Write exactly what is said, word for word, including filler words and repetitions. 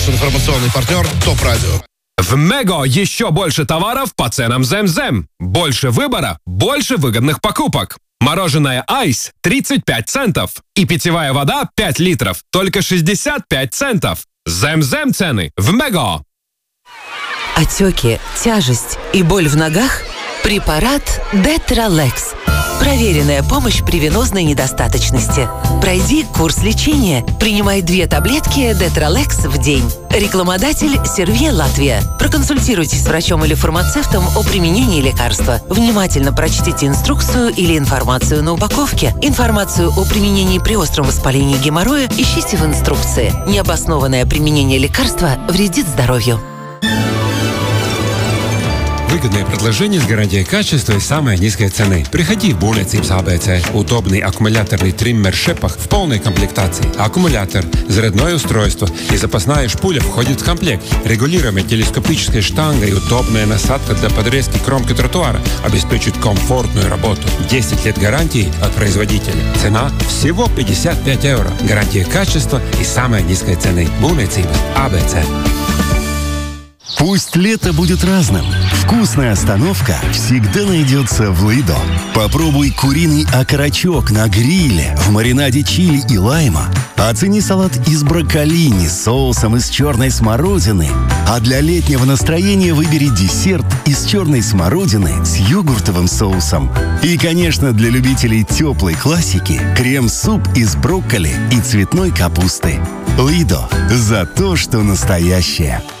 Информационный партнер ТОП Радио. В Мего еще больше товаров по ценам Зем-Зем. Больше выбора, больше выгодных покупок. Мороженое Айс тридцать пять центов. И питьевая вода пять литров только шестьдесят пять центов. Зем-Зем цены в Мего. Отеки, тяжесть и боль в ногах? Препарат Детралекс. Проверенная помощь при венозной недостаточности. Пройди курс лечения. Принимай две таблетки Детралекс в день. Рекламодатель Сервье Латвия. Проконсультируйтесь с врачом или фармацевтом о применении лекарства. Внимательно прочтите инструкцию или информацию на упаковке. Информацию о применении при остром воспалении геморроя ищите в инструкции. Необоснованное применение лекарства вредит здоровью. Выгодное предложение с гарантией качества и самой низкой цены. Приходи в Būvniecības а бэ цэ. Удобный аккумуляторный триммер Шепах в полной комплектации. Аккумулятор, зарядное устройство и запасная шпуля входит в комплект. Регулируемая телескопическая штанга и удобная насадка для подрезки кромки тротуара обеспечат комфортную работу. десять лет гарантии от производителя. Цена всего пятьдесят пять евро. Гарантия качества и самой низкой цены. Būvniecības а бэ цэ. Пусть лето будет разным. Вкусная остановка всегда найдется в Лидо. Попробуй куриный окорочок на гриле в маринаде чили и лайма. Оцени салат из брокколини с соусом из черной смородины. А для летнего настроения выбери десерт из черной смородины с йогуртовым соусом. И, конечно, для любителей теплой классики крем-суп из брокколи и цветной капусты. Лидо. За то, что настоящее.